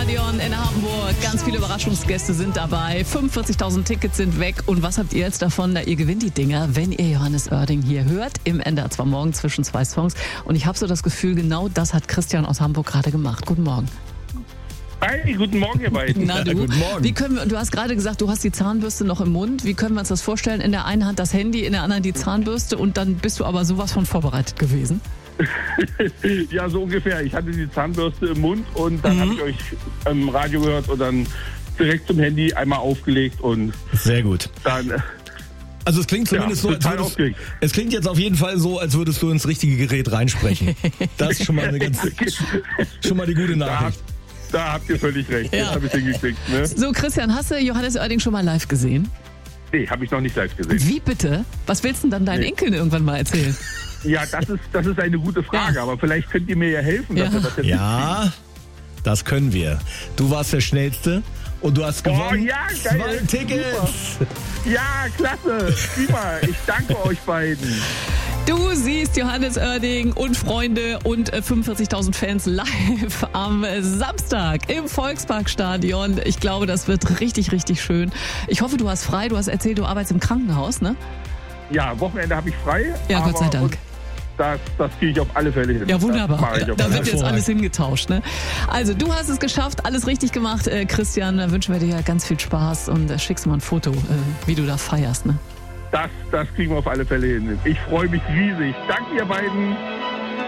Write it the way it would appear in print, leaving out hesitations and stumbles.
Volksparkstadion in Hamburg. Ganz viele Überraschungsgäste sind dabei. 45.000 Tickets sind weg. Und was habt ihr jetzt davon? Na, ihr gewinnt die Dinger, wenn ihr Johannes Oerding hier hört. Im NDR 2 Morgen zwischen zwei Songs. Und ich habe so das Gefühl, genau das hat Christian aus Hamburg gerade gemacht. Guten Morgen. Hi, guten Morgen, ihr beiden. Na du, guten Morgen. Du hast gerade gesagt, du hast die Zahnbürste noch im Mund. Wie können wir uns das vorstellen? In der einen Hand das Handy, in der anderen die Zahnbürste und dann bist du aber sowas von vorbereitet gewesen. Ja, so ungefähr. Ich hatte die Zahnbürste im Mund und dann habe ich euch im Radio gehört und dann direkt zum Handy einmal aufgelegt und Sehr gut. dann... Also es klingt zumindest so, als total würdest, aufgeregt. es klingt jetzt auf jeden Fall so, als würdest du ins richtige Gerät reinsprechen. Das ist schon mal schon mal die gute Nachricht. Da habt ihr völlig recht. Ja. Das habe ich hingekriegt. Ne? So, Christian, hast du Johannes Oerding schon mal live gesehen? Nee, habe ich noch nicht live gesehen. Wie bitte? Was willst du denn dann deinen Enkeln irgendwann mal erzählen? Ja, das ist eine gute Frage, Ja. aber vielleicht könnt ihr mir ja helfen, dass Ja. wir das jetzt Ja, das können wir. Du warst der Schnellste und du hast gewonnen. ja, geil. 2 Tickets. Ja, klasse. Prima. Ich danke euch beiden. Du siehst Johannes Oerding und Freunde und 45.000 Fans live am Samstag im Volksparkstadion. Ich glaube, das wird richtig, richtig schön. Ich hoffe, du hast frei. Du hast erzählt, du arbeitest im Krankenhaus, ne? Ja, Wochenende habe ich frei. Ja, Gott sei aber Dank. Das kriege ich auf alle Fälle hin. Ja, Das wunderbar. mache ich auf Da alle wird Fälle. jetzt alles hingetauscht, ne? Also, du hast es geschafft, alles richtig gemacht, Christian. Da wünschen wir dir ganz viel Spaß und schickst mal ein Foto, wie du da feierst, ne? Das kriegen wir auf alle Fälle hin. Ich freue mich riesig. Danke, ihr beiden.